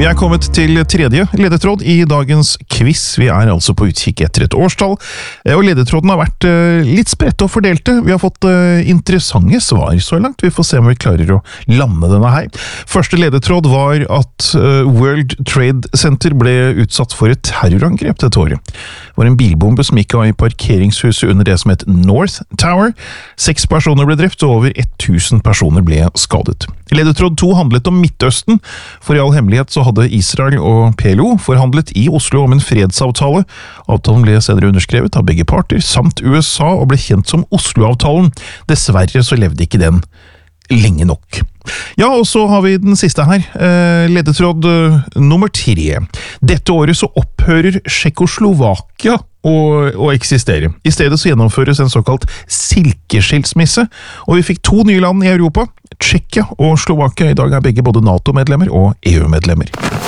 Vi er kommet til tredje ledetråd i dagens quiz. Vi er altså på utkikk etter et årstall, og ledetråden har vært litt spredt og fordelte. Vi har fått interessante svar så langt. Vi får se om vi klarer å lande denne her. Første ledetråd var at World Trade Center ble utsatt for et terrorangrep dette året. Det var en bilbombe som gikk av i parkeringshuset under det som het North Tower. 6 personer ble drept, og over 1000 personer ble skadet. Ledetråd 2 handlet om Midtøsten. For i all hemmelighet så hadde Israel og PLO forhandlet i Oslo om en fredsavtale. Avtalen ble senere underskrevet av begge parter, samt USA, og ble kjent som Oslo-avtalen. Dessverre så levde ikke den lenge nok. Ja, og så har vi den siste her. Ledetråd nummer 3. Dette året så opphører Tsjekkoslovakia å eksistere. I stedet så gjennomføres en såkalt silkeskilsmisse, og vi fikk 2 nye land i Europa. Tsjekkia og Slovakia. I dag er begge både NATO-medlemmer og EU-medlemmer.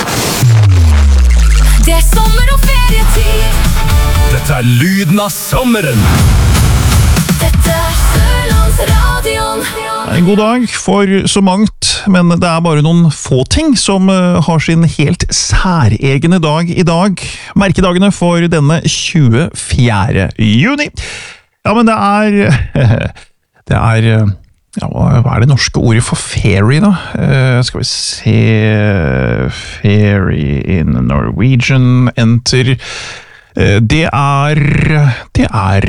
Det er sommer og ferietid. Dette er lyden av sommeren. Dette er Sørlandsradion. Det er en god dag for så mangt, men det er bare noen få ting som har sin helt særegne dag i dag. Merkedagene for denne 24. juni. Ja, men det er ja, hva er det norske ordet for fairy da? Skal vi se... Fairy in Norwegian, enter... Det er...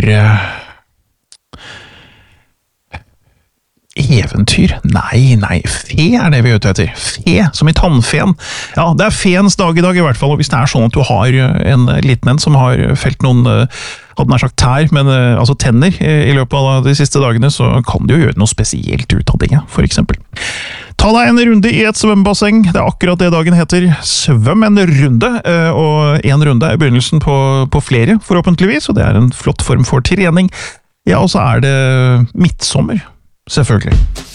Eventyr? Nei, fe er det vi er ute etter. Fe, som i tannfen. Ja, det er feens dag i dag i hvert fall, og hvis det er sånn at du har en liten en som har felt noen, hadde nær sagt tær, men altså tenner i løpet av de siste dagene, så kan du jo gjøre noe spesielt ut av det, for eksempel. Ta deg en runde i et svømmebasseng, det er akkurat det dagen heter. Svøm en runde, og en runde er begynnelsen på flere, forhåpentligvis, og det er en flott form for trening. Ja, og så er det midtsommer. Selvfølgelig.